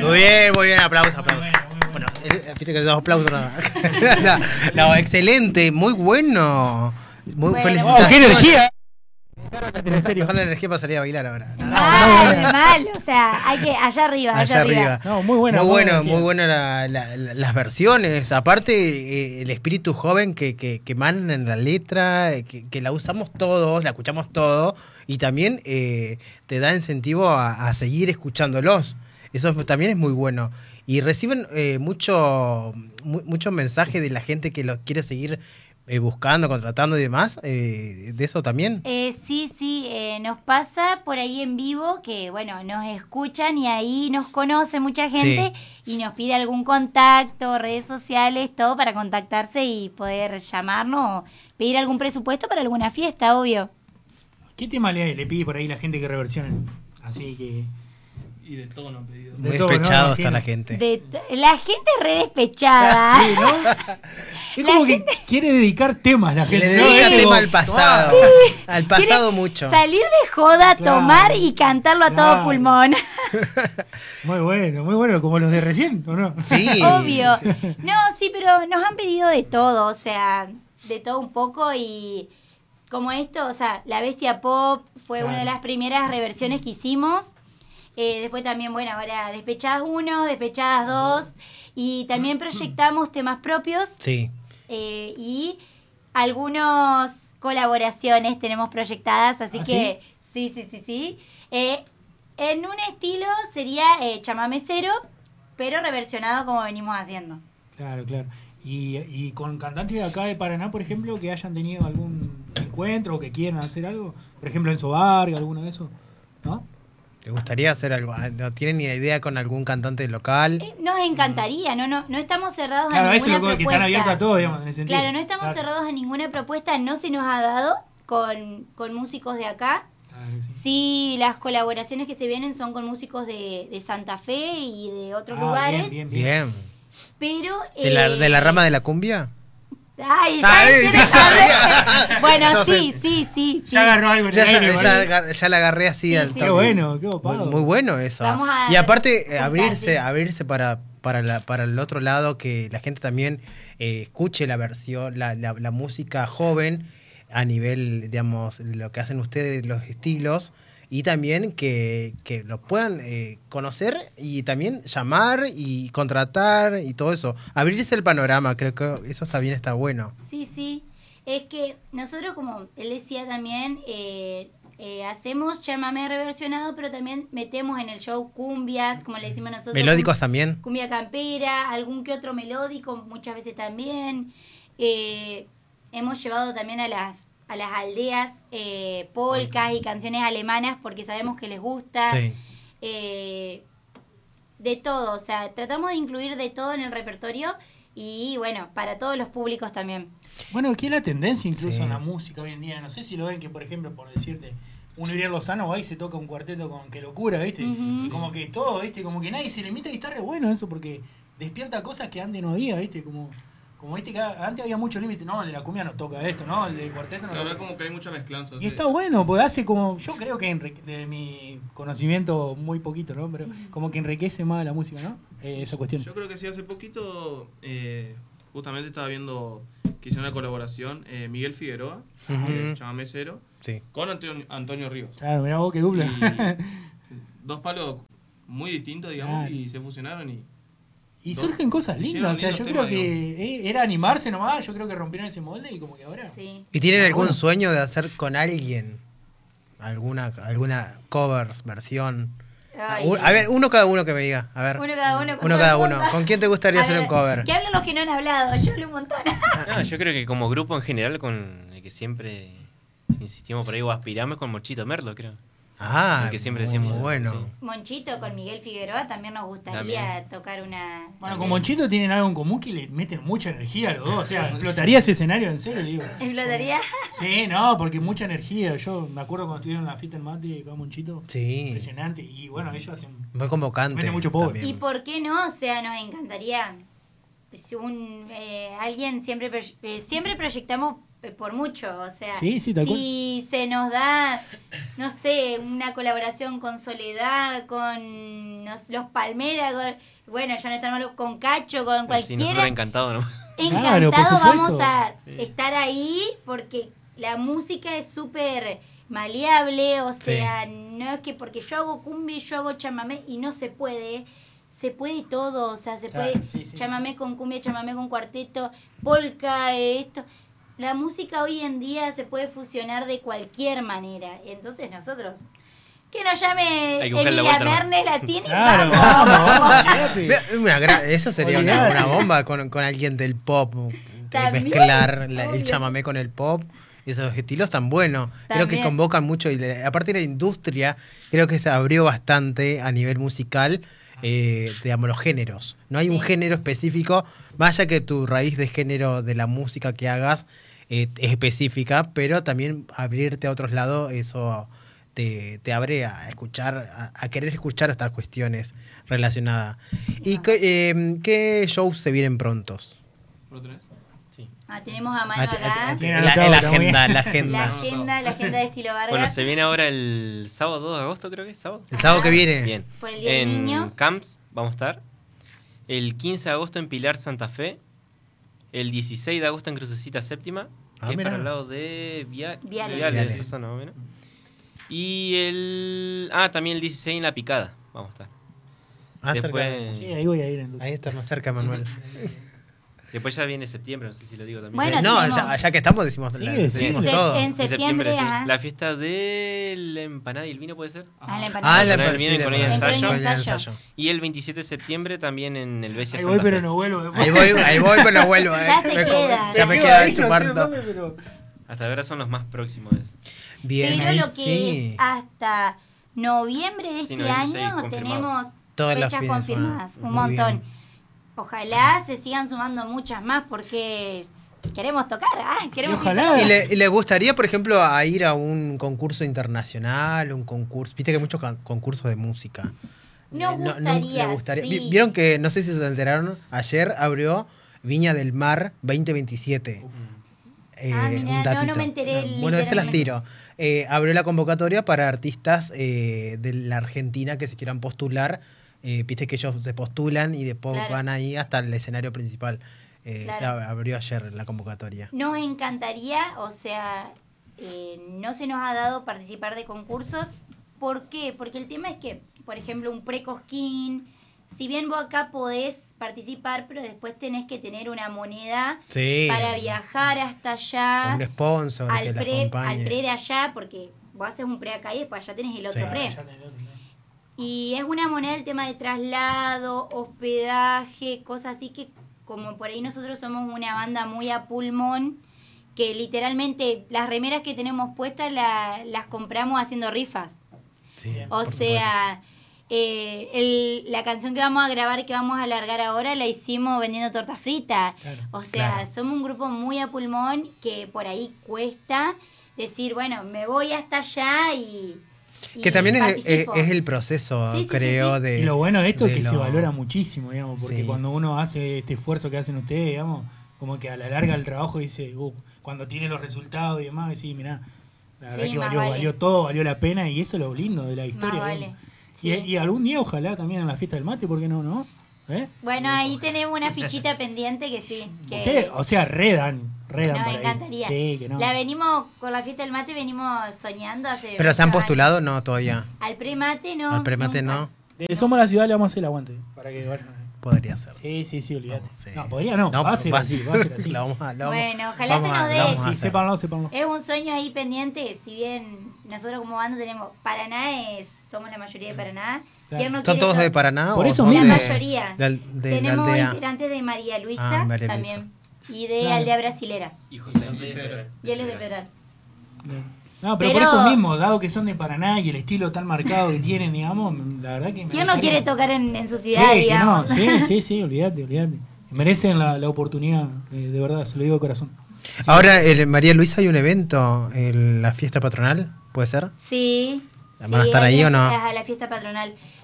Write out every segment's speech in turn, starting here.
Muy bien, aplausos. Bueno, viste que dos aplausos nada más. No, excelente, muy bueno. Felicitaciones. ¡Qué energía! Mejor la energía para salir a bailar ahora. Mal, o sea, hay que allá arriba. No, muy bueno. Muy bueno las versiones. Aparte, el espíritu joven que emanan en la letra, que la usamos todos, la escuchamos todos, y también te da incentivo a seguir escuchándolos. Eso también es muy bueno. Y reciben mucho mensaje de la gente que los quiere seguir buscando, contratando y demás, de eso también. Sí, nos pasa por ahí en vivo que, bueno, nos escuchan y ahí nos conoce mucha gente y nos pide algún contacto, redes sociales, todo para contactarse y poder llamarnos o pedir algún presupuesto para alguna fiesta, obvio. ¿Qué tema le pide por ahí la gente que reversione? Así que... Y de todo no han pedido. Muy despechado está la gente. La gente es re despechada. Sí, ¿no? Es como que quiere dedicar temas la gente. Le dedica tema al pasado. Sí. Al pasado mucho. Salir de joda, tomar y cantarlo a todo pulmón. Muy bueno, como los de recién, ¿o no? Sí. Obvio. No, sí, pero nos han pedido de todo, o sea, de todo un poco y como esto, o sea, La Bestia Pop fue una de las primeras reversiones que hicimos. Después también, bueno, ahora Despechadas 1, Despechadas 2 y también proyectamos temas propios. Sí. Y algunas colaboraciones tenemos proyectadas, así que sí. En un estilo sería Chamamé Cero, pero reversionado como venimos haciendo. Claro. Y con cantantes de acá de Paraná, por ejemplo, que hayan tenido algún encuentro o que quieran hacer algo, por ejemplo Enzo Vargas, alguno de esos, ¿no? ¿Te gustaría hacer algo? ¿No tienen ni idea con algún cantante local? Nos encantaría, no estamos cerrados claro, a ninguna eso propuesta. Que están abiertos a todo, digamos, en ese sentido. Claro, no estamos cerrados a ninguna propuesta, no se nos ha dado con músicos de acá. Sí, las colaboraciones que se vienen son con músicos de Santa Fe y de otros lugares. Bien. Pero... ¿De la rama de la cumbia? Ay, bueno, sí. Ya agarró algo. Ya la agarré así. Sí, qué bueno, qué opado. Muy bueno eso. Y aparte, abrirse para el otro lado, que la gente también escuche la versión, la música joven a nivel, digamos, lo que hacen ustedes, los estilos, y también que lo puedan conocer y también llamar y contratar y todo eso. Abrirse el panorama, creo que eso está bueno. Sí. Es que nosotros, como él decía también, hacemos chamamé reversionado, pero también metemos en el show cumbias, como le decimos nosotros. ¿Melódicos también? Cumbia campera, algún que otro melódico, muchas veces también. Hemos llevado también a las aldeas polcas y canciones alemanas porque sabemos que les gusta. Sí. De todo, o sea, tratamos de incluir de todo en el repertorio y bueno, para todos los públicos también. Bueno, que es la tendencia incluso en la música hoy en día. No sé si lo ven que, por ejemplo, por decirte, un Uriel Lozano va y se toca un cuarteto con Qué Locura, ¿viste? Y como que todo, ¿viste? Como que nadie se le imita y está re bueno eso porque despierta cosas que antes no había, ¿viste? Como viste que antes había mucho límite, no, el de la cumbia no toca esto, no, el de cuarteto no. La verdad como que hay mucha mezclanza. Y está bueno, porque hace como, yo creo que de mi conocimiento muy poquito, ¿no? Pero como que enriquece más la música, ¿no? Esa cuestión. Yo creo que sí, hace poquito justamente estaba viendo que hizo una colaboración Miguel Figueroa, Chamamé Cero, con Antonio Ríos. Claro, mirá vos qué dupla. Dos palos muy distintos, digamos, y se fusionaron y surgen cosas lindas, o sea, yo creo que era animarse nomás, yo creo que rompieron ese molde y como que ahora... Sí. ¿Y tienen algún sueño de hacer con alguien alguna covers, versión? A ver, uno cada uno que me diga, a ver. Uno cada uno. ¿Con quién te gustaría hacer un cover? Que hablen los que no han hablado, yo hablo un montón. No, yo creo que como grupo en general, con el que siempre insistimos por ahí o aspiramos, con Monchito Merlo, creo. Ah, que siempre decimos, bueno. Sí. Monchito con Miguel Figueroa también nos gustaría tocar una... Bueno, con Monchito tienen algo en común que le meten mucha energía a los dos. O sea, explotaría ese escenario en serio, digo. ¿Explotaría? Sí, no, porque mucha energía. Yo me acuerdo cuando estuvieron en la fiesta en Mate con Monchito. Sí. Impresionante. Y bueno, ellos hacen... Muy convocante. Meten mucho power. ¿Y por qué no? O sea, nos encantaría... alguien siempre proyectamos por mucho, o sea, Sí, tal cual. si se nos da, no sé, una colaboración con Soledad, con los Palmera, bueno, ya no están malos, con Cacho, con Sí, cualquiera. nosotros encantados, ¿no? Claro, por Encantado, supuesto. vamos a Sí. estar ahí porque la música es súper maleable, o sea, no es que porque yo hago cumbia y yo hago chamamé y no se puede todo, o sea, se Claro, puede sí, chamamé con cumbia, chamamé con cuarteto, polka, esto. La música hoy en día se puede fusionar de cualquier manera, entonces nosotros... Que nos llame Hay que buscar la Emilia vuelta, ¿no? Verne Latini, Claro, vamos. olvídate. Eso sería Olvidate. una bomba con alguien del pop. También, Mezclar el obvio. chamamé con el pop. Esos estilos tan buenos. Creo que También. convocan mucho. Y aparte de la industria, creo que se abrió bastante a nivel musical, digamos, los géneros. No hay un Sí. género específico. Vaya que tu raíz de género de la música que hagas es específica, pero también abrirte a otros lados, eso te abre a escuchar, a querer escuchar estas cuestiones relacionadas. ¿Y qué shows se vienen prontos? ¿Lo tenés? Sí. Tenemos a mano acá Tiene La anotado, está muy bien. agenda. la agenda de estilo Vargas. Bueno, se viene ahora el sábado 2 de agosto, creo que es sábado. El sábado que viene. Bien. Por el Día del En Niño. Camps vamos a estar. El 15 de agosto en Pilar, Santa Fe. El 16 de agosto en Crucecita Séptima, que es mirá. para el lado de Viale. Viale, esa zona, más o menos. Y también el 16 en La Picada vamos a estar. Después, Sí, ahí voy a ir entonces. Ahí está más cerca, Manuel. después ya viene septiembre, no sé si lo digo también. Bueno, No, tenemos- ya que estamos decimos, Sí, decimos sí. todo. En septiembre, sí. ajá. La fiesta de la empanada y el vino, ¿puede ser? La empanada. La Con el vino y con el ensayo. con el ensayo. Y el 27 de septiembre también en el Besia Ahí Santa voy, pero Fe. no vuelvo. Ahí voy, pero no vuelvo. Ya se queda. Ya me queda chupando. Hasta ahora son los más próximos de eso. Bien, Pero lo que sí. es hasta noviembre de Sí, este noviembre, sí, año confirmado. tenemos Todas las fechas fiestas, confirmadas, un muy montón. bien. Ojalá se sigan sumando muchas más porque queremos tocar, queremos ojalá. ir ¿Y le gustaría, por ejemplo, a ir a un concurso internacional, un concurso? Viste que hay muchos concursos de música. Nos le gustaría, sí. Vieron que, no sé si se enteraron, ayer abrió Viña del Mar 2027. Mirá, un datito. no me enteré Bueno, se las literalmente. tiro. Abrió la convocatoria para artistas de la Argentina que se quieran postular. Viste que ellos se postulan y después Claro. van ahí hasta el escenario principal. Claro. Se abrió ayer la convocatoria. Nos encantaría, o sea, no se nos ha dado participar de concursos. ¿Por qué? Porque el tema es que, por ejemplo, un pre-cosquín, si bien vos acá podés participar, pero después tenés que tener una moneda Sí. para viajar hasta allá, Un sponsor que al la pre acompañe. de allá, porque vos haces un pre acá y después allá tenés el otro Sí. pre. Y es una moneda el tema de traslado, hospedaje, cosas así que como por ahí nosotros somos una banda muy a pulmón, que literalmente las remeras que tenemos puestas las compramos haciendo rifas. Sí, O por sea, la canción que vamos a grabar, que vamos a largar ahora, la hicimos vendiendo torta frita. Claro. O sea, Claro. somos un grupo muy a pulmón que por ahí cuesta decir, bueno, me voy hasta allá y Que también es participo. el proceso, Sí, sí, creo, sí, sí. de... Y lo bueno de esto es que lo- se valora muchísimo, digamos, porque Sí. cuando uno hace este esfuerzo que hacen ustedes, digamos, como que a la larga el trabajo dice, cuando tiene los resultados y demás, decís, mirá, la verdad Sí, que más valió, vale. valió todo, valió la pena y eso es lo lindo de la historia. Más digamos. vale. Sí. Y algún día ojalá también en la fiesta del mate, ¿por qué no? ¿No? ¿Eh? Bueno, ahí tenemos una fichita pendiente que sí. Que Ustedes, o sea, redan nos por ahí. encantaría. Sí, que no. La venimos, con la fiesta del mate venimos soñando hace... ¿Pero se han muchos postulado? No, todavía. años. Al pre-mate no. Al premate nunca. no. Somos la ciudad, le vamos a hacer el aguante. Para que vayan. Podría ser. Sí, olvídate. No, sí. No, podría no. Va a ser así, va a ser así. Lo vamos a- lo vamos- Bueno, ojalá vamos se a- nos lo dé. vamos a Sí, hacer. sépanlo. Es un sueño ahí pendiente, si bien nosotros como banda tenemos Paraná, somos la mayoría de Paraná. Claro. ¿Quién no ¿Son quiere todos to- de Paraná Por o eso son La mismo. de, mayoría. de la Tenemos aldea? integrantes de María Luisa María Luisa. también. Y de Claro. Aldea Brasilera. Y José Federer. Y él es de Federal. No, pero por Pero- eso mismo, dado que son de Paraná y el estilo tan marcado que tienen, digamos, la verdad que me ¿Quién no gustaría- quiere tocar en su Sí, ciudad, que digamos? no, sí, olvídate. Merecen la oportunidad, de verdad, se lo digo de corazón. Sí. Ahora, María Luisa, hay un evento, la fiesta patronal, ¿puede ser? Sí. ¿Van a estar hay ahí o una- no? A la fiesta patronal.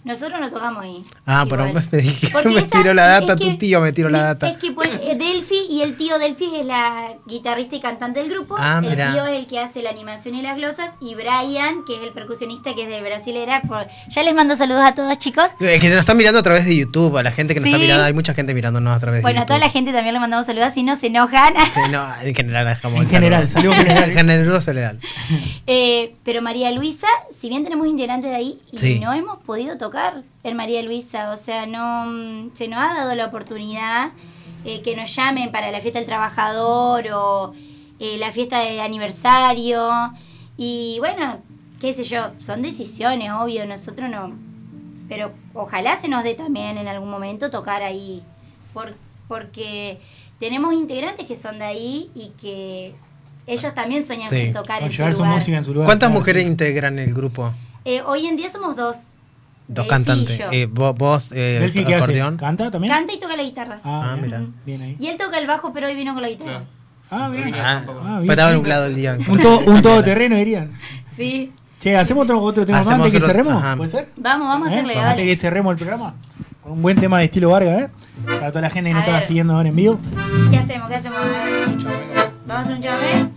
Nosotros no tocamos ahí. Ah, pero igual. me dijeron, me tiró la data, tu tío me tiró la data. Es que Delphi y el tío Delphi es la guitarrista y cantante del grupo. El tío es el que hace la animación y las glosas. Y Brian, que es el percusionista, que es de Brasilera. Ya les mando saludos a todos, chicos. Que nos están mirando a través de YouTube, a la gente que nos está mirando. Hay mucha gente mirándonos a través de YouTube. Bueno, a toda la gente también les mandamos saludos, si no se enojan. Sí, no, en general dejamos. En general, saludos general. Pero María Luisa, si bien tenemos integrantes de ahí, y no hemos podido tocar en María Luisa, o sea, no se nos ha dado la oportunidad que nos llamen para la fiesta del trabajador o la fiesta de aniversario, y bueno, qué sé yo, son decisiones, obvio, nosotros no, pero ojalá se nos dé también en algún momento tocar ahí, porque tenemos integrantes que son de ahí y que ellos también sueñan con tocar en su lugar. Música en su lugar. ¿Cuántas mujeres integran el grupo? Hoy en día somos dos. Dos cantantes. ¿Vos acordeón? ¿Canta también? Canta y toca la guitarra. Mira. Bien ahí. Y él toca el bajo, pero hoy vino con la guitarra. Bien. Bien. Estaba nublado el día. Un todoterreno, dirían. Sí. Che, ¿hacemos otro tema antes que cerremos? ¿Puede ser? Vamos a hacerle, dale. Antes que cerremos el programa. Con un buen tema de estilo Vargas, Para toda la gente que nos estaba siguiendo ahora en vivo. ¿Qué hacemos? ¿Vamos a hacer un chamamé?